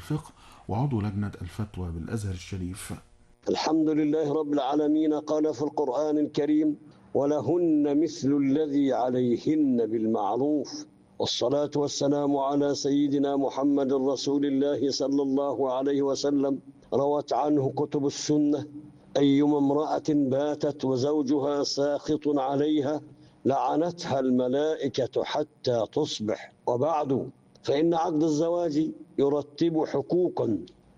الفقه وعضو لجنة الفتوى بالأزهر الشريف. الحمد لله رب العالمين. قال في القرآن الكريم: ولهن مثل الذي عليهن بالمعروف. والصلاة والسلام على سيدنا محمد رسول الله صلى الله عليه وسلم. روت عنه كتب السنة: أيما امرأة باتت وزوجها ساخط عليها لعنتها الملائكة حتى تصبح. وبعد، فإن عقد الزواج يرتب حقوقا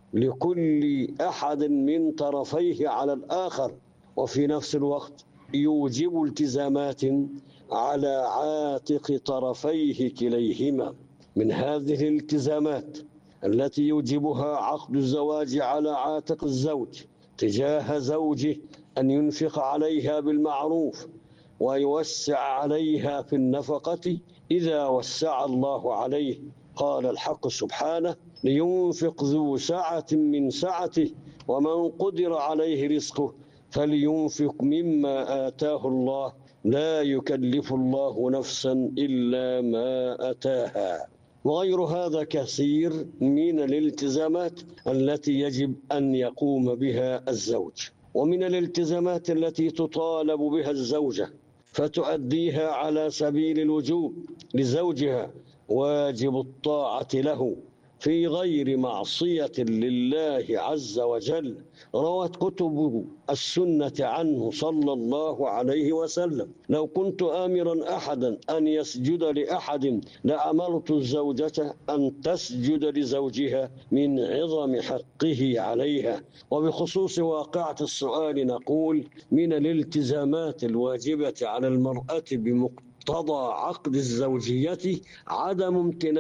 لكل أحد من طرفيه على الآخر، وفي نفس الوقت يوجب التزامات على عاتق طرفيه كليهما. من هذه الالتزامات التي يوجبها عقد الزواج على عاتق الزوج تجاه زوجه أن ينفق عليها بالمعروف ويوسع عليها في النفقة إذا وسع الله عليه. قال الحق سبحانه: لينفق ذو سعة من سعته ومن قدر عليه رزقه فلينفق مما آتاه الله لا يكلف الله نفسا إلا ما أتاها. وغير هذا كثير من الالتزامات التي يجب أن يقوم بها الزوج. ومن الالتزامات التي تطالب بها الزوجة فتؤديها على سبيل الوجوب لزوجها واجب الطاعة له في غير معصية لله عز وجل. روت كتب السنة عنه صلى الله عليه وسلم: لو كنت آمرا أحدا أن يسجد لأحد لأمرت الزوجة أن تسجد لزوجها من عظم حقه عليها. وبخصوص واقعة السؤال نقول: من الالتزامات الواجبة على المرأة بمقتضى عقد الزوجية عدم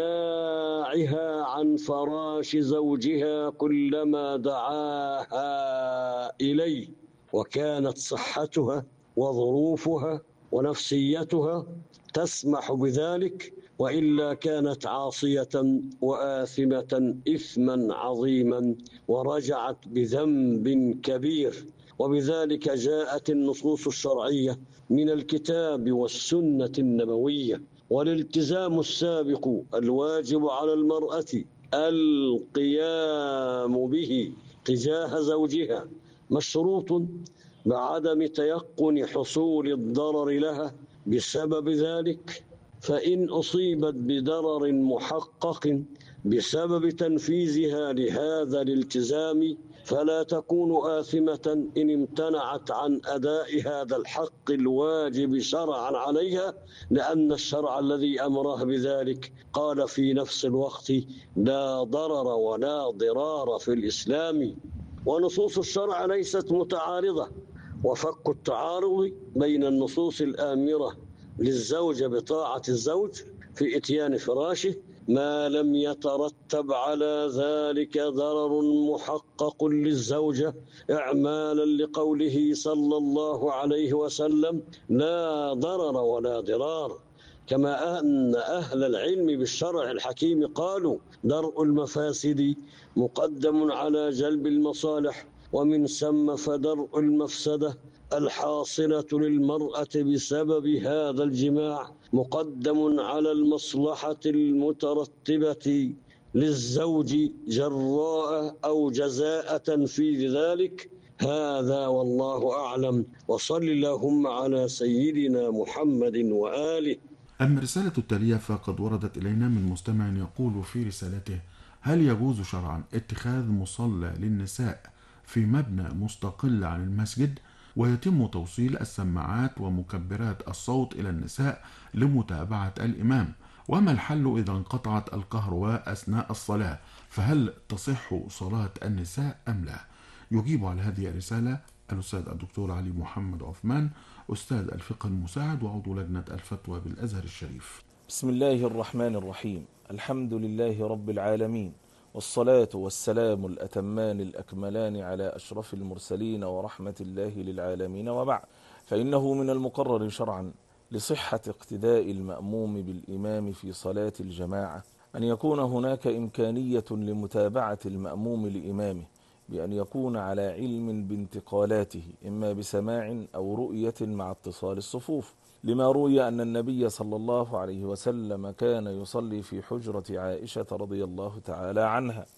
امتناعها عن فراش زوجها كلما دعاها إليه، وكانت صحتها وظروفها ونفسيتها تسمح بذلك، وإلا كانت عاصية وآثمة إثما عظيما ورجعت بذنب كبير. وبذلك جاءت النصوص الشرعية من الكتاب والسنة النبوية. والالتزام السابق الواجب على المرأة القيام به تجاه زوجها مشروط بعدم تيقن حصول الضرر لها بسبب ذلك، فإن أصيبت بضرر محقق بسبب تنفيذها لهذا الالتزام فلا تكون آثمة إن امتنعت عن أداء هذا الحق الواجب شرعا عليها، لأن الشرع الذي أمره بذلك قال في نفس الوقت: لا ضرر ولا ضرار في الإسلام. ونصوص الشرع ليست متعارضة، وفك التعارض بين النصوص الآمرة للزوجة بطاعة الزوج في إتيان فراشه ما لم يترتب على ذلك ضرر محقق للزوجة، إعمالا لقوله صلى الله عليه وسلم: لا ضرر ولا ضرار. كما أن أهل العلم بالشرع الحكيم قالوا: درء المفاسد مقدم على جلب المصالح، ومن ثم فدرء المفسدة الحاصلة للمرأة بسبب هذا الجماع مقدم على المصلحة المترتبة للزوج جراء أو جزاء في ذلك. هذا والله أعلم، وصل اللهم على سيدنا محمد وآله. أما الرسالة التالية فقد وردت إلينا من مستمع يقول في رسالته: هل يجوز شرعا اتخاذ مصلى للنساء في مبنى مستقل عن المسجد ويتم توصيل السماعات ومكبرات الصوت إلى النساء لمتابعة الإمام؟ وما الحل إذا انقطعت الكهرباء أثناء الصلاة؟ فهل تصح صلاة النساء أم لا؟ يجيب على هذه الرسالة الأستاذ الدكتور علي محمد عثمان، أستاذ الفقه المساعد وعضو لجنة الفتوى بالأزهر الشريف. بسم الله الرحمن الرحيم. الحمد لله رب العالمين، والصلاة والسلام الأتمان الأكملان على أشرف المرسلين ورحمة الله للعالمين، وبعد، فإنه من المقرر شرعا لصحة اقتداء المأموم بالإمام في صلاة الجماعة أن يكون هناك إمكانية لمتابعة المأموم لإمامه بأن يكون على علم بانتقالاته، إما بسماع أو رؤية مع اتصال الصفوف، لما روي أن النبي صلى الله عليه وسلم كان يصلي في حجرة عائشة رضي الله تعالى عنها،